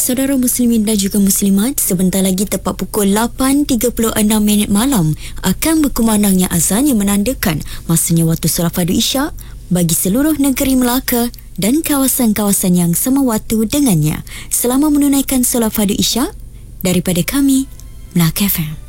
Saudara muslimin dan juga muslimat, sebentar lagi tepat pukul 8.36 malam akan berkumandangnya azan yang menandakan masanya waktu solat fardu Isyak bagi seluruh negeri Melaka dan kawasan-kawasan yang sama waktu dengannya. Selamat menunaikan solat fardu Isyak daripada kami, Melaka FM.